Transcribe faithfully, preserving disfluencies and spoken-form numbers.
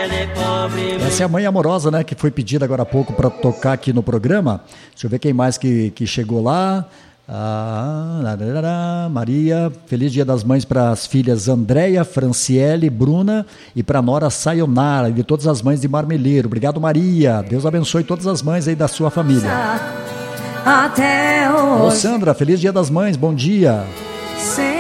Essa é a Mãe Amorosa, né? Que foi pedida agora há pouco para tocar aqui no programa. Deixa eu ver quem mais que, que chegou lá. Ah, Maria, feliz Dia das Mães para as filhas Andréia, Franciele, Bruna e para a nora Sayonara e de todas as mães de Marmeleiro. Obrigado, Maria. Deus abençoe todas as mães aí da sua família. Até hoje. Ô, Sandra, feliz Dia das Mães, bom dia.